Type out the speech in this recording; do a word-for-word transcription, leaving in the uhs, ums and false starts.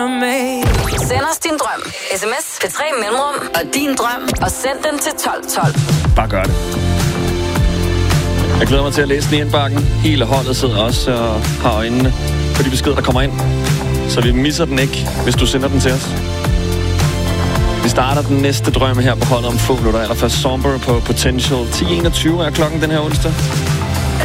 Send os din drøm. Sms til tre mellemrum og din drøm. Og send den til tolv tolv. Bare gør det. Jeg glæder mig til at læse den i indbakken. Hele holdet sidder også og har øjnene på de beskeder, der kommer ind. Så vi misser den ikke, hvis du sender den til os. Vi starter den næste drøm her på holdet om få minutter. Allerførst Somber på Potential. ti enogtyve er klokken den her onsdag.